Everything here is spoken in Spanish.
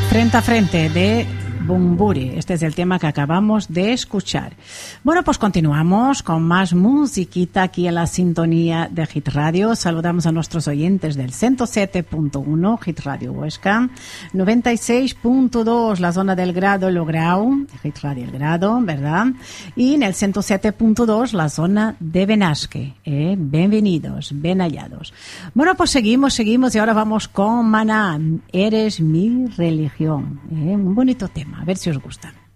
Frente a frente de Bumburi. Este es el tema que acabamos de escuchar. Bueno, pues continuamos con más musiquita aquí en la sintonía de Hit Radio. Saludamos a nuestros oyentes del 107.1 Hit Radio Huesca, 96.2 la zona del Grado, el Grau, Hit Radio El Grado, ¿verdad? Y en el 107.2 la zona de Benasque. Bienvenidos, bien hallados. Bueno, pues seguimos y ahora vamos con Maná. Eres mi religión. Un bonito tema. A ver si os gusta.